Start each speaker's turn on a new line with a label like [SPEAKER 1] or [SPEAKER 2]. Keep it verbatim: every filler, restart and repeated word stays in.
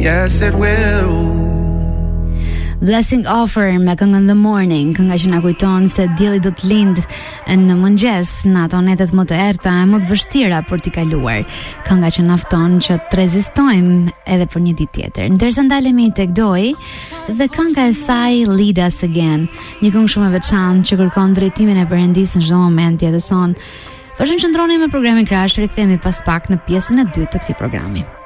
[SPEAKER 1] yes it will.
[SPEAKER 2] Blessing Offer me këngën The Morning, kënga që na kujton se dielli do të lind në mëngjes, në ato netet më të errta e më të vështira për t'i kaluar. Kënga që na fton që të rezistojmë edhe për një ditë tjetër. Ndërsa ndalemi tek Doi dhe kënga e saj Lead Us Again, një këngë shumë e veçantë që kërkon drejtimin e Perëndisë në çdo moment jetëson. Vazhdojmë qëndroni me programin Crash, rikthehemi pas pak në pjesën e dytë të këtij programi.